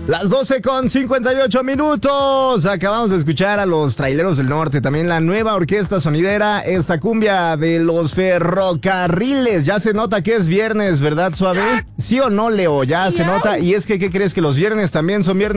Las 12:58. Acabamos de escuchar a los Traileros del Norte, también la nueva orquesta sonidera, esta cumbia de los ferrocarriles. Ya se nota que es viernes, ¿verdad, Suave? ¿Sí o no, Leo? Ya se nota. Y es que, ¿qué crees? Que los viernes también son viernes